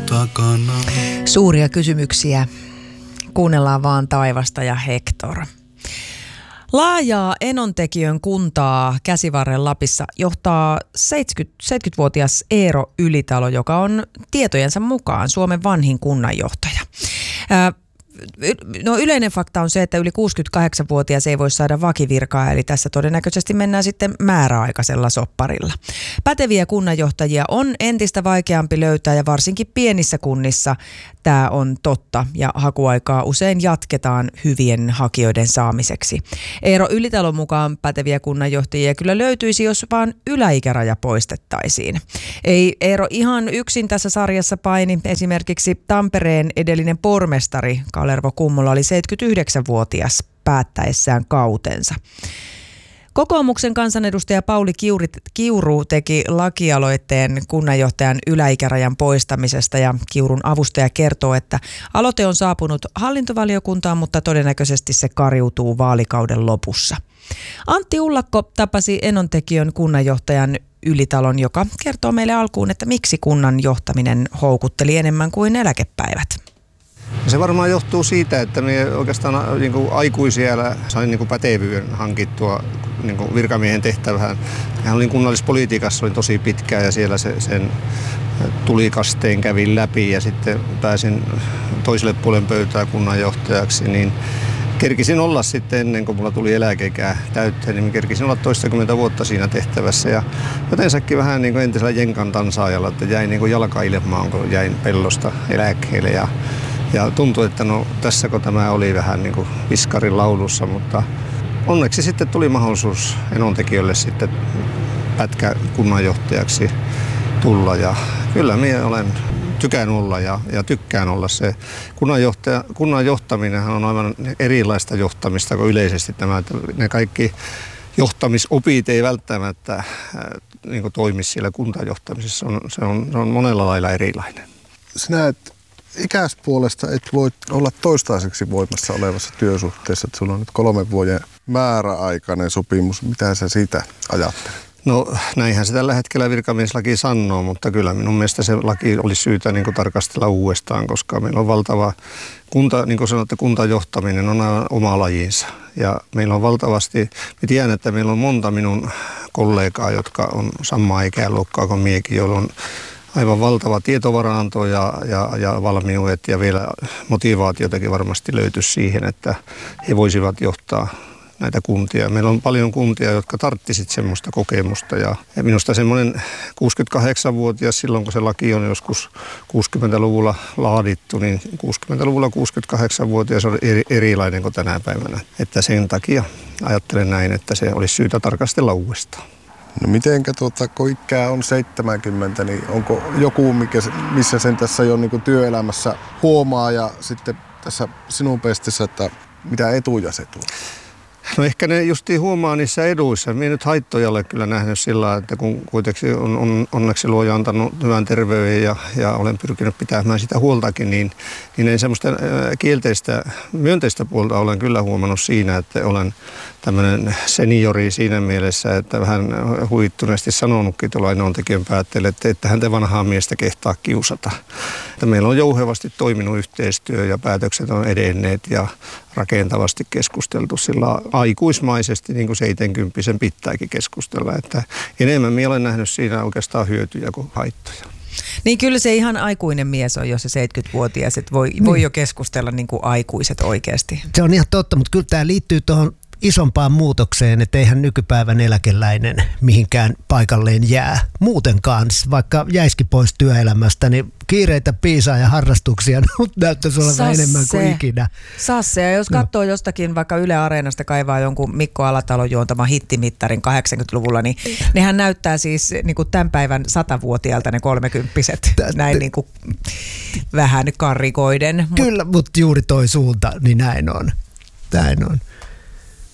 takana. Suuria kysymyksiä. Kuunnellaan vaan taivasta ja Hector. Laajaa Enontekiön kuntaa Käsivarren Lapissa johtaa 70-vuotias Eero Ylitalo, joka on tietojensa mukaan Suomen vanhin kunnanjohtaja. No yleinen fakta on se, että yli 68-vuotias ei voi saada vakivirkaa, eli tässä todennäköisesti mennään sitten määräaikaisella sopparilla. Päteviä kunnanjohtajia on entistä vaikeampi löytää ja varsinkin pienissä kunnissa tämä on totta ja hakuaikaa usein jatketaan hyvien hakijoiden saamiseksi. Eero Ylitalon mukaan päteviä kunnanjohtajia kyllä löytyisi, jos vaan yläikäraja poistettaisiin. Ei Eero ihan yksin tässä sarjassa paini. Esimerkiksi Tampereen edellinen pormestari Kalervo Kummola oli 79-vuotias päättäessään kautensa. Kokoomuksen kansanedustaja Pauli Kiuru teki lakialoitteen kunnanjohtajan yläikärajan poistamisesta ja Kiurun avustaja kertoo, että aloite on saapunut hallintovaliokuntaan, mutta todennäköisesti se kariutuu vaalikauden lopussa. Antti Ullakko tapasi Enontekiön kunnanjohtajan Ylitalon, joka kertoo meille alkuun, että miksi kunnan johtaminen houkutteli enemmän kuin eläkepäivät. Se varmaan johtuu siitä, että me oikeastaan niin kuin aikuisiellä sain niin kuin pätevyyden hankittua niin kuin virkamiehen tehtävään. Hän oli kunnallispolitiikassa oli tosi pitkään ja siellä sen tulikasteen kävin läpi ja sitten pääsin toiselle puolen pöytää kunnanjohtajaksi. Niin kerkisin olla sitten ennen kuin mulla tuli eläkeikää täytteen, niin kerkisin olla toistakymmentä vuotta siinä tehtävässä. Ja jotensakin vähän niin kuin entisellä jenkan tansaajalla, että jäin niin kuin jalkailmaan, kun jäin pellosta eläkkeelle. Ja tuntui, että no tässäkö tämä oli vähän niin kuin viskarin laulussa, mutta onneksi sitten tuli mahdollisuus Enontekijölle sitten pätkä kunnanjohtajaksi tulla. Ja kyllä minä tykään olla ja tykkään olla se. Kunnan johtaminenhan on aivan erilaista johtamista kuin yleisesti tämä, että ne kaikki johtamisopit ei välttämättä niin kuin toimi siellä kuntajohtamisessa. Se on monella lailla erilainen. Sinä ikäispuolesta et voi olla toistaiseksi voimassa olevassa työsuhteessa, että sulla on nyt 3 vuoden määräaikainen sopimus. Mitä sä siitä ajattelet? No näinhän se tällä hetkellä virkamieslaki sanoo, mutta kyllä minun mielestä se laki olisi syytä niin kuin tarkastella uudestaan, koska meillä on valtava niin kuin sanotte, kuntajohtaminen on aivan oma lajinsa. Ja meillä on valtavasti, mä tiedän, että meillä on monta minun kollegaa, jotka on samaa ikäluokkaa kuin miekin, joilla on aivan valtava tietovaranto ja valmiudet ja vielä motivaatiotakin varmasti löytyisi siihen, että he voisivat johtaa näitä kuntia. Meillä on paljon kuntia, jotka tarvitsisivat semmoista kokemusta ja minusta semmoinen 68-vuotias silloin, kun se laki on joskus 60-luvulla laadittu, niin 60-luvulla 68-vuotias on erilainen kuin tänä päivänä. Että sen takia ajattelen näin, että se olisi syytä tarkastella uudestaan. No mitenkä kun ikää on 70, niin onko joku, missä sen tässä jo niin kuin työelämässä huomaa ja sitten tässä sinun pestissä, että mitä etuja se tuo? No ehkä ne justiin huomaa niissä eduissa. Minä nyt haittoja ole kyllä nähnyt sillä, että kun kuitenkin on onneksi luoja antanut hyvän terveyden ja olen pyrkinyt pitämään sitä huoltakin, niin ei semmoista myönteistä puolta olen kyllä huomannut siinä, että olen tämmöinen seniori siinä mielessä, että vähän huittuneesti sanonutkin tuolla Enontekiön päätteelle, että häntä vanhaa miestä kehtaa kiusata. Että meillä on jouhevasti toiminut yhteistyö ja päätökset on edenneet ja rakentavasti keskusteltu sillä aikuismaisesti, niin kuin 70 pitääkin keskustella. Että enemmän minä olen nähnyt siinä oikeastaan hyötyjä kuin haittoja. Niin kyllä se ihan aikuinen mies on, jos se 70-vuotias, että voi jo keskustella niin kuin aikuiset oikeasti. Se on ihan totta, mutta kyllä tämä liittyy tuohon isompaan muutokseen, että eihän nykypäivän eläkeläinen mihinkään paikalleen jää. Muuten kanssa, vaikka jäisikin pois työelämästä, niin kiireitä, piisaa ja harrastuksia näyttäisi olevan enemmän kuin ikinä. Sasse, ja jos katsoo jostakin vaikka Yle Areenasta kaivaa jonkun Mikko Alatalon juontaman hittimittarin 80-luvulla, niin nehän näyttää siis niin kuin tämän päivän 100-vuotiaalta ne 30-vuotiaat, näin niin kuin vähän karrikoiden. Kyllä, mutta juuri toi suunta, niin näin on.